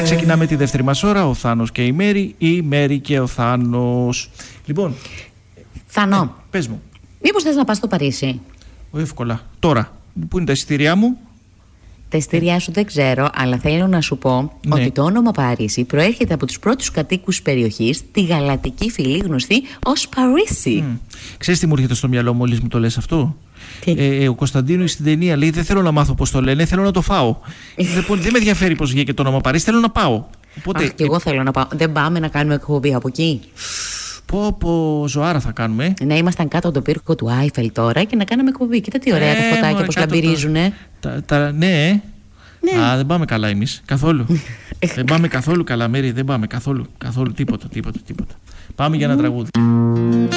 ξεκινάμε τη δεύτερη μας ώρα. Ο Θάνος και η Μέρη, η Μέρη και ο Θάνος. Λοιπόν, Θάνο, πες μου. μήπως θες να πας στο Παρίσι? Εύκολα. Τώρα, πού είναι τα εισιτήριά μου? Τα εισιτήριά σου δεν ξέρω, αλλά θέλω να σου πω ότι το όνομα Παρίσι προέρχεται από τους πρώτους κατοίκους περιοχής, τη γαλατική φυλή γνωστή ως Παρίσι. Ξέρεις τι μου έρχεται στο μυαλό μόλις μου το λες αυτό? Ο Κωνσταντίνου στην ταινία λέει: δεν θέλω να μάθω πώς το λένε, θέλω να το φάω. Δεν με ενδιαφέρει πώς βγήκε το όνομα Παρίσι, θέλω να πάω. Οπότε... Αχ, και εγώ θέλω να πάω. Δεν πάμε να κάνουμε εκπομπή από εκεί? Πω, ζωάρα θα κάνουμε. Να ήμασταν κάτω από το πύργο του Άιφελ τώρα και να κάνουμε εκπομπή. Κοίτα τι ωραία τα φωτάκια, πώς λαμπυρίζουνε. Ναι. Α, δεν πάμε καλά εμείς. Καθόλου. Δεν πάμε καθόλου καλά, Μέρη. Δεν πάμε καθόλου. Τίποτα. Πάμε για ένα τραγούδι.